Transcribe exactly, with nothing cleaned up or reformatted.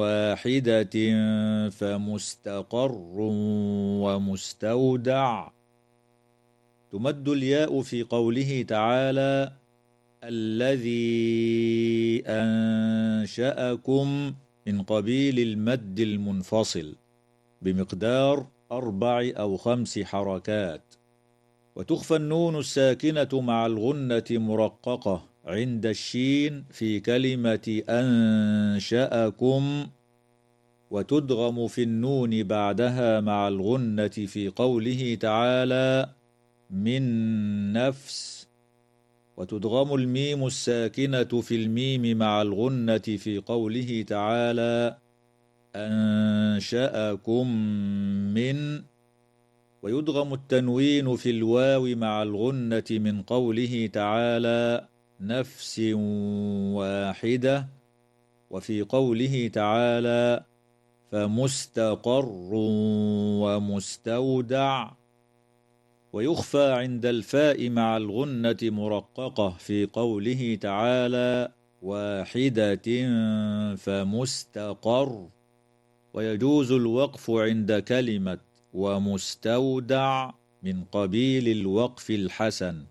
واحدة فمستقر ومستودع. تمد الياء في قوله تعالى الذي أنشأكم من قبيل المد المنفصل بمقدار أربع أو خمس حركات. وتخفى النون الساكنة مع الغنة مرققة عند الشين في كلمة أنشأكم، وتدغم في النون بعدها مع الغنة في قوله تعالى من نفس. وتدغم الميم الساكنة في الميم مع الغنة في قوله تعالى أنشأكم من. ويدغم التنوين في الواو مع الغنة من قوله تعالى نفس واحدة، وفي قوله تعالى فمستقر ومستودع. ويخفى عند الفاء مع الغنة مرققة في قوله تعالى واحدة فمستقر. ويجوز الوقف عند كلمة ومستودع من قبيل الوقف الحسن.